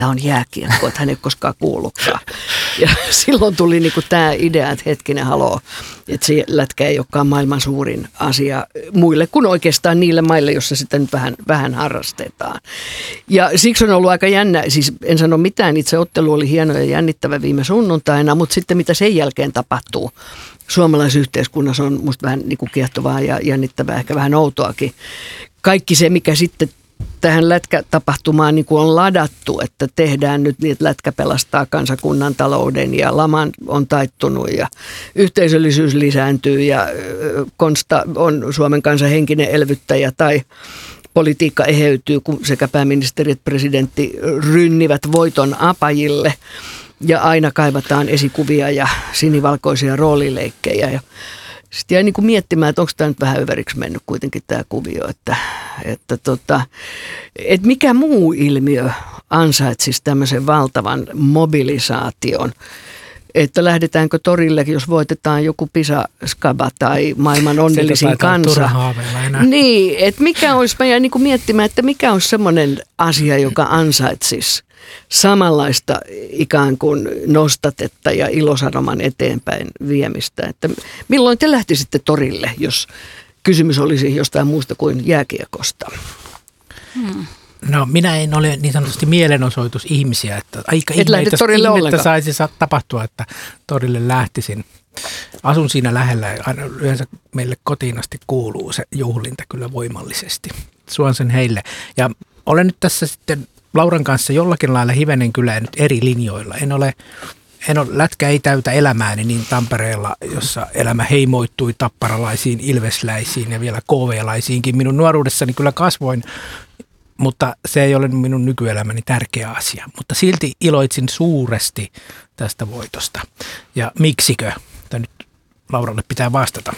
tämä on jääkiekko, että hän ei koskaan kuullutkaan. Ja silloin tuli niinku tämä idea, että hetkinen haloo, että se lätkä ei olekaan maailman suurin asia muille kuin oikeastaan niille maille, joissa sitä nyt vähän harrastetaan. Ja siksi on ollut aika jännä, siis en sano mitään, itse ottelu oli hieno ja jännittävä viime sunnuntaina, mutta sitten mitä sen jälkeen tapahtuu suomalaisessa yhteiskunnassa on musta vähän niin kuin kiehtovaa ja jännittävää, ehkä vähän outoakin. Kaikki se, mikä sitten tähän lätkätapahtumaan niin kuin on ladattu, että tehdään nyt niin, että lätkä pelastaa kansakunnan talouden ja lama on taittunut ja yhteisöllisyys lisääntyy ja Konsta on Suomen kansan henkinen elvyttäjä tai politiikka eheytyy, kun sekä pääministeri että presidentti rynnivät voiton apajille ja aina kaivataan esikuvia ja sinivalkoisia roolileikkejä ja sitten jäi niin kuin miettimään, että onko tämä nyt vähän överiksi mennyt kuitenkin tämä kuvio, että mikä muu ilmiö ansaitsisi tämmöisen valtavan mobilisaation, että lähdetäänkö torille, jos voitetaan joku Pisa-skaba tai maailman onnellisin kansa. Niin, että mikä olisi, mä jäin niin kuin miettimään, että mikä olisi semmoinen asia, joka ansaitsisi samanlaista ikään kuin nostatetta ja ilosanoman eteenpäin viemistä. Että milloin te lähtisitte torille, jos kysymys olisi jostain muusta kuin jääkiekosta? No minä en ole niin sanotusti mielenosoitusihmisiä, että aika ihmettä saisi tapahtua, että torille lähtisin. Asun siinä lähellä ja aina yleensä meille kotiin asti kuuluu se juhlinta kyllä voimallisesti. Suon sen heille. Ja olen nyt tässä sitten Lauran kanssa jollakin lailla hivenen kyllä nyt eri linjoilla. Lätkä ei täytä elämääni niin Tampereella, jossa elämä heimoittui tapparalaisiin, ilvesläisiin ja vielä KV-laisiinkin. Minun nuoruudessani kyllä kasvoin, mutta se ei ole minun nykyelämäni tärkeä asia. Mutta silti iloitsin suuresti tästä voitosta. Ja miksikö? Tämä nyt Lauralle pitää vastata.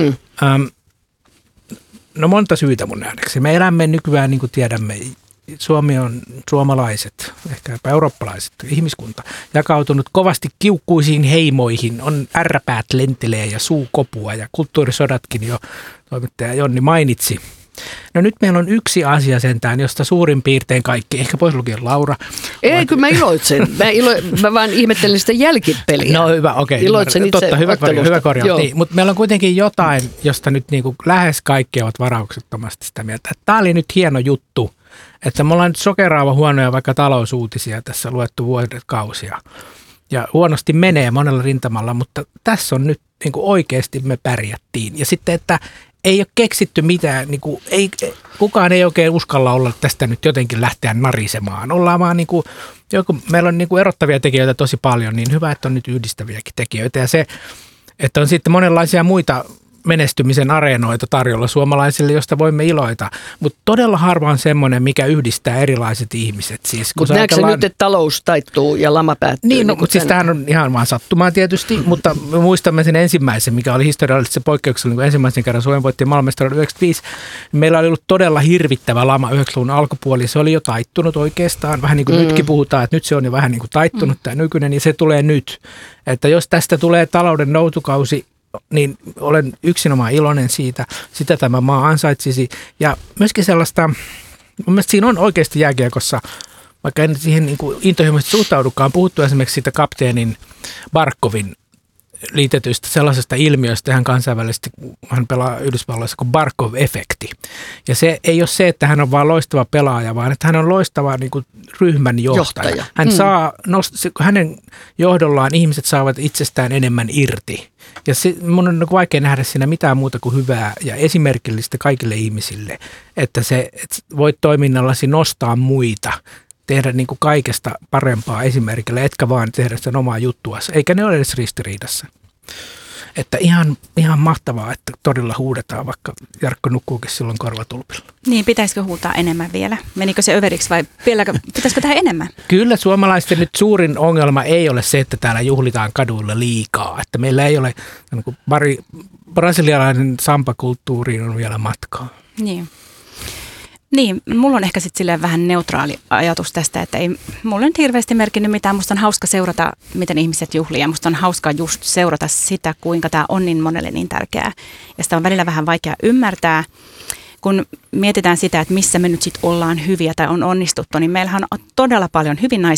No monta syytä mun nähdäkseni. Me elämme nykyään, niin kuin tiedämme, Suomi on suomalaiset, ehkä eurooppalaiset, ihmiskunta, jakautunut kovasti kiukkuisiin heimoihin. On ärräpäät lentelee ja suukopua ja kulttuurisodatkin jo toimittaja Jonni mainitsi. No nyt meillä on yksi asia sentään, josta suurin piirtein kaikki, ehkä pois lukien Laura. Ei, kyllä mä iloitsen. Mä vaan ihmettelen sitä jälkipeliä. No hyvä, okei. Iloitsen itse totta, hyvä korjaus. Niin, mutta meillä on kuitenkin jotain, josta nyt niin kuin lähes kaikki ovat varauksettomasti sitä mieltä. Tämä oli nyt hieno juttu, että me ollaan nyt sokeraava huonoja vaikka talousuutisia tässä luettu vuosikausia. Ja huonosti menee monella rintamalla, mutta tässä on nyt niin kuin oikeasti me pärjättiin. Ja sitten, että ei ole keksitty mitään, niin kuin, kukaan ei oikein uskalla olla tästä nyt jotenkin lähteä narisemaan. Ollaan vaan meillä on niin kuin erottavia tekijöitä tosi paljon, niin hyvä, että on nyt yhdistäviäkin tekijöitä. Ja se, että on sitten monenlaisia muita menestymisen areenoita tarjolla suomalaisille, josta voimme iloita. Mutta todella harva on semmoinen, mikä yhdistää erilaiset ihmiset. Siis, mutta näetkö se nyt, että talous taittuu ja lama päättyy? Niin, no, mutta siis tämähän on ihan vaan sattumaa tietysti, mutta me muistamme sen ensimmäisen, mikä oli historiallisesti se poikkeuksellinen, kun ensimmäisen kerran Suomi voitti maailmanmestaruuden 95. Meillä oli ollut todella hirvittävä lama 90-luvun alkupuoli. Se oli jo taittunut oikeastaan, vähän niin kuin nytkin puhutaan, että nyt se on jo vähän niin kuin taittunut tämä nykyinen, niin se tulee nyt. Että jos tästä tulee talouden noutukausi, niin olen yksinomaan iloinen siitä, sitä tämä maa ansaitsisi. Ja myöskin sellaista, mun mielestä siinä on oikeasti jääkiekossa, vaikka en siihen niin kuin intohimoisesti suhtaudukaan, puhuttu esimerkiksi siitä kapteenin Barkovin liitetyistä sellaisesta ilmiöstä ihan kansainvälisesti, hän pelaa Yhdysvalloissa kuin Barkov-efekti. Ja se ei ole se, että hän on vaan loistava pelaaja, vaan että hän on loistava niin kuin ryhmän johtaja. Hän saa, hänen johdollaan ihmiset saavat itsestään enemmän irti. Ja mun on vaikea nähdä siinä mitään muuta kuin hyvää ja esimerkillistä kaikille ihmisille, että voit toiminnallasi nostaa muita, tehdä niin kuin kaikesta parempaa esimerkillä, etkä vaan tehdä sen omaa juttuasi, eikä ne ole edes ristiriidassa. Että ihan mahtavaa, että todella huudetaan, vaikka Jarkko nukkuukin silloin korvatulpilla. Niin, pitäisikö huutaa enemmän vielä? Menikö se överiksi vai pitäisikö tehdä enemmän? Kyllä suomalaisten nyt suurin ongelma ei ole se, että täällä juhlitaan kaduilla liikaa. Että meillä ei ole, brasilialainen sampakulttuuriin on vielä matkaa. Niin, mulla on ehkä sitten silleen vähän neutraali ajatus tästä, että ei mulla nyt hirveästi merkinnyt mitään. Musta on hauska seurata, miten ihmiset juhlii ja musta on hauska just seurata sitä, kuinka tämä on niin monelle niin tärkeää. Ja sitä on välillä vähän vaikea ymmärtää, kun mietitään sitä, että missä me nyt sitten ollaan hyviä tai on onnistuttu, niin meillähän on todella paljon hyvin